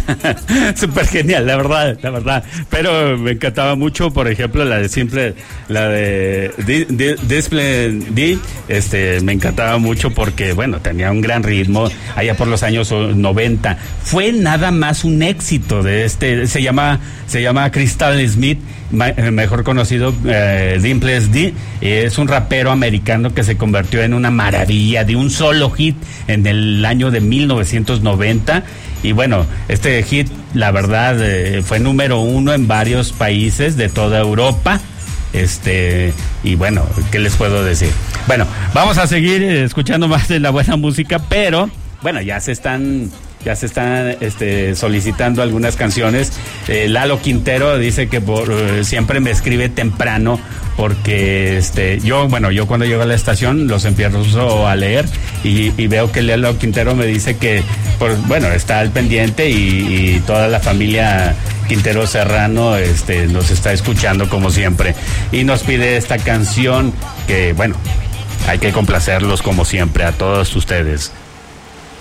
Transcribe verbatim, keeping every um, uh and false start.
Súper genial, la verdad, la verdad. Pero me encantaba mucho, por ejemplo, la de simple, la de Di- Di- Display D, este, me encantaba mucho porque, bueno, tenía un gran ritmo allá por los años noventa. Fue nada más un éxito de este, se llama, se llama Crystal Smith, ma- mejor conocido eh, Dimples D, es un rapero americano que se convirtió en una maravilla de un solo hit en el año de mil novecientos noventa. Y bueno, este hit, la verdad, eh, fue número uno en varios países de toda Europa. Este, y bueno, ¿qué les puedo decir? Bueno, vamos a seguir eh, escuchando más de la buena música, pero bueno, ya se están ya se están este, solicitando algunas canciones. eh, Lalo Quintero dice que por, eh, siempre me escribe temprano porque este yo, bueno, yo cuando llego a la estación los empiezo a leer y, y veo que Lalo Quintero me dice que, por, bueno, está al pendiente y, y toda la familia Quintero Serrano este, nos está escuchando como siempre y nos pide esta canción que, bueno, hay que complacerlos como siempre a todos ustedes.